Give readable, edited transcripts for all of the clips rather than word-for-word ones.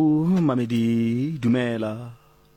Mamedi dumela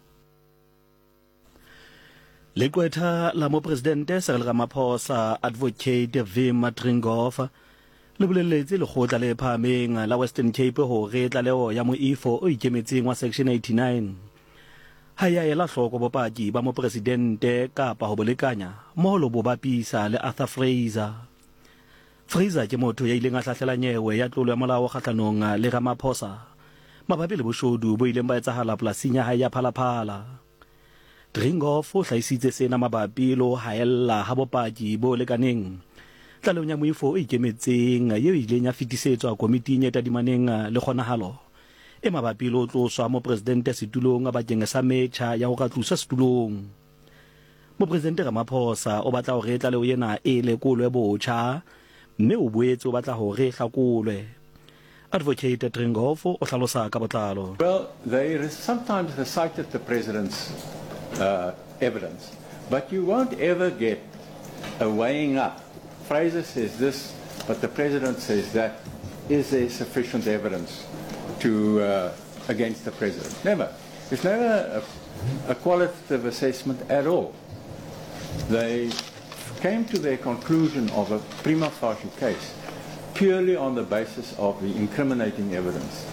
lekwetha la mo presidente Cyril Ramaphosa advocate Vima Tringoff le boleletse le khotla le phameng la Western Cape ho re tlaleo ya moifo o ikemetseng wa section 89 ha ya ela hloko bopaki ba mo presidente kapa ho bolekanya mo lo bobapisa le Arthur Fraser ke motho ya ileng a hlahlela nyewe ya tlolo ya molao kgahlanong le Ramaphosa mabapi le boshodu bo ileng ba etsahala polasing ya hae ya Phalaphala. Tringoff o hlaisitse sena mabapi lo haella ha bopaki bo lekaneng tlalong ya moifo o ikemetseng eo ileng ya fetisetswa komiting e tadimaneng le kgonahalo e mabapi lo tloswa mo presidente setulong bakeng sa metjha ya ho ratlusa setulong. Mo presidente Ramaphosa o batla hore tlaleo yena e lekolwe botjha mme o boetse o batla hore hlakolwe. Advocate Tringoff o hlalosa ka botlalo. Well, they sometimes cited the president's evidence, but you won't ever get a weighing up. Fraser says this, but the president says that. Is there sufficient evidence to against the president? Never. There's never a qualitative assessment at all. They came to their conclusion of a prima facie case purely on the basis of the incriminating evidence.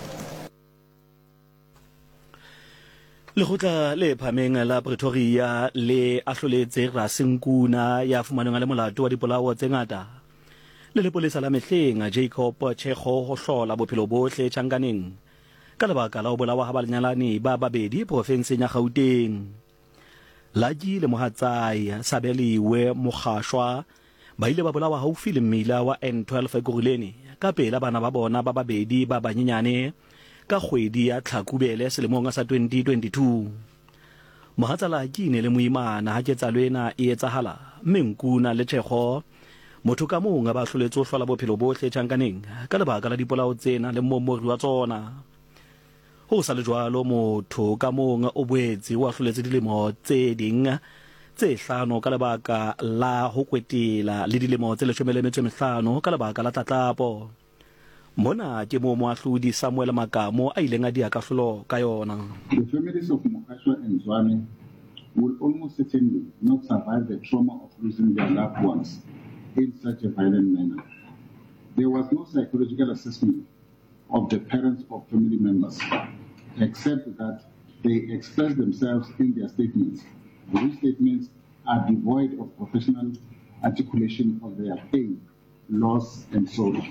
Lekgotla le phameng la Pretoria le ahloletse Rasinkuna ya fumanweng le molato wa dipolao tse ngata le lepolesa la Mehleng Jacob Chekgo ho hlola bophelo bohle Chankaneng ka lebaka la ho bolawa ha banyalani ba babedi profenseng ya Gauteng. Laki le mohatsai Sabeliwe Mogashwa ba ile ba bolawa haufi le mmila wa N12 Ekurhuleni ka pela bana ba bona ba babedi ba banyenyane ka kgwedi ya Tlhakubele selemong sa 2022. Mohatsalaki ne le moimana ha ketsa lwena e etsahala Menkuna le Chekgo motho ka mong ba hloletse ho hlola bophelo bohle Chankaneng ka lebaka la dipolao tsena le mmomori wa tsona. Ho sa le jwalo motho ka mong o boetse wa hloletse dilemo tse ding tse hlano ka lebaka la ho kwetela le dilemo tse 15 ka lebaka la tlatlapo. Mona ke mo moahlodi Samuel Makamo a ileng a dia kahlolo ka yona. The families of Mogashwa and Zwane will almost certainly not survive the trauma of losing their loved ones in such a violent manner. There was no psychological assessment of the parents or family members, except that they expressed themselves in their statements. These statements are devoid of professional articulation of their pain, loss, and sorrow.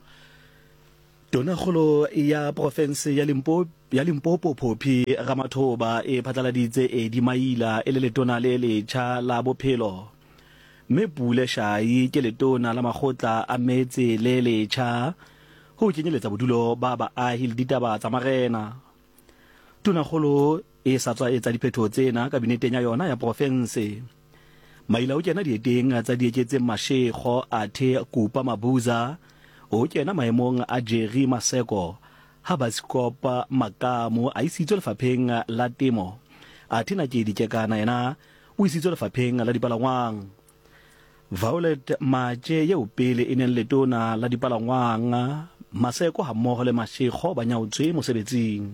Tonakgolo ya province ya Limpopo Phophi Ramathoba e phatlaladitse Eddie Maila e le letona le letjha la bophelo. Mme Pule Shai ke letona la makgotla a metse le letjha ho kenyeletsa bodulo ba baahi le ditaba tsa marena. Tonakgolo e sa tswa etsa diphetho tsena kabineteng ya yona ya province. Maila o kena dieteng tsa dieketseng Mashego athe Kupa Mabuza o kena maemong a Jerry Maseko ha Basikopa Makamo a isitswe lefapheng la temo athe na ke dikekana yena o isitswe lefapheng la dipalangwang. Violet Maje yeo pele e neng letona la dipalangwang Maseko ha mmoho le Mashego ba nyautswe mosebetsing.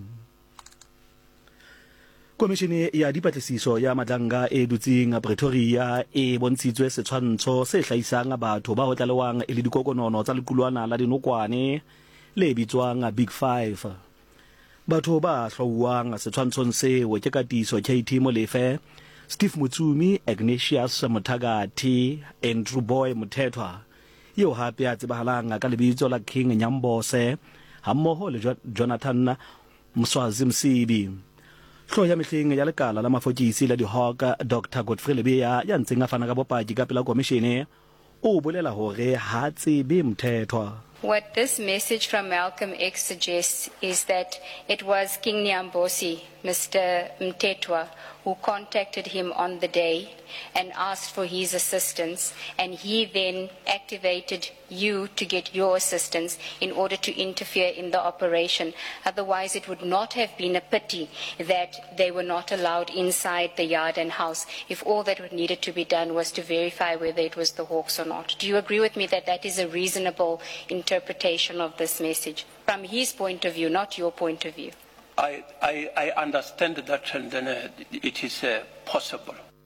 Komishene ya dipatlisiso ya Madlanga e dutseng Pretoria e bontshitswe setshwantsho se hlahisang batho ba ho tlalewang e le dikokonono tsa lekulwana la dinokwane le bitswang Big Five. Batho ba hlauwang setshwantshong seo ke Katiso KT Molefe, Steve Mutsumi, Ignatius Mutagati, Andrew Boy Muthetwa eo hape a tsebahalang ka lebitso la King Nyambose ha mmoho le Jonathan Mswazi Msibi. Hlo ya Mehleng ya lekala la mafokisi la dihawk Dr Godfrey Lebeya ya ntseng a fana ka bopaki ka pela komishene o bolela hore ha tsebe Mthethwa. What this message from Malcolm X suggests is that it was King Nyambosi, Mr. Mthethwa, who contacted him on the day and asked for his assistance, and he then activated you to get your assistance in order to interfere in the operation. Otherwise, it would not have been a pity that they were not allowed inside the yard and house if all that needed to be done was to verify whether it was the Hawks or not. Do you agree with me that that is a reasonable interpretation of this message from his point of view, not your point of view? I understand that and then it is possible.